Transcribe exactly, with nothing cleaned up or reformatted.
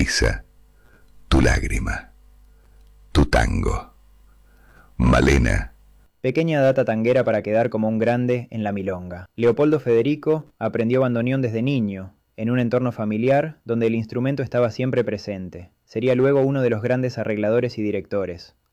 risa, tu lágrima, tu tango. Malena. Pequeña data tanguera para quedar como un grande en la milonga. Leopoldo Federico aprendió bandoneón desde niño, en un entorno familiar donde el instrumento estaba siempre presente. Sería luego uno de los grandes arregladores y directores.